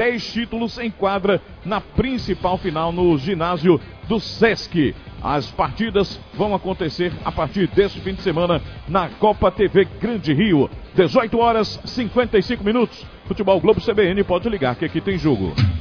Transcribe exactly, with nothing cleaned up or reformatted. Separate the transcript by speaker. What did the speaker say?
Speaker 1: dez títulos em quadra na principal final no ginásio do Sesc. As partidas vão acontecer a partir deste fim de semana na Copa T V Grande Rio. dezoito horas e cinquenta e cinco minutos. Futebol Globo C B N, pode ligar que aqui tem jogo.